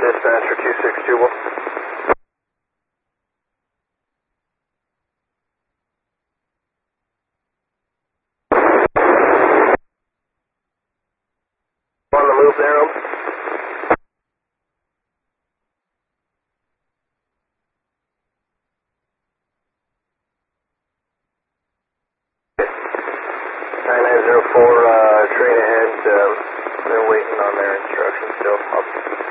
dispatcher 2621. On the move there, 9904, train ahead, they're waiting on their instructions still.